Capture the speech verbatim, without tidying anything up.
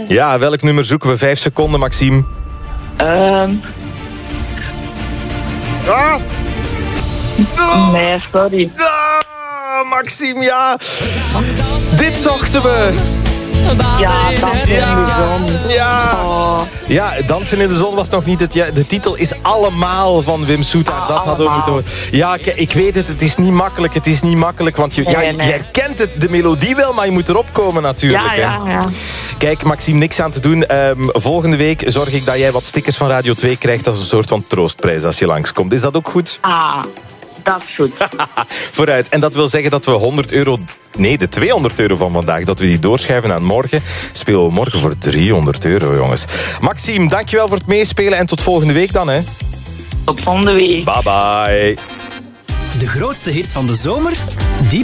Ja, welk nummer zoeken we? Vijf seconden, Maxime. Um... Ah! Oh. Nee, sorry. Ah, Maxime, ja. Dit zochten we. Ja, Dansen in de Zon. Ja. Oh. Ja, Dansen in de Zon was nog niet het... Ja, de titel is Allemaal van Wim Soetaert. Ah, dat hadden we allemaal. moeten... Ja, ik, ik weet het, het is niet makkelijk. Het is niet makkelijk, want je, Nee, ja, nee, je nee. herkent het, de melodie wel, maar je moet erop komen natuurlijk. Ja, hè. ja, ja. Kijk, Maxime, niks aan te doen. Um, volgende week zorg ik dat jij wat stickers van Radio twee krijgt als een soort van troostprijs als je langskomt. Is dat ook goed? Ah, dat is goed. Vooruit. En dat wil zeggen dat we honderd euro... Nee, de tweehonderd euro van vandaag, dat we die doorschuiven aan morgen. Spelen we morgen voor driehonderd euro, jongens. Maxime, dankjewel voor het meespelen en tot volgende week dan, hè. Tot volgende week. Bye bye. De grootste hits van de zomer, die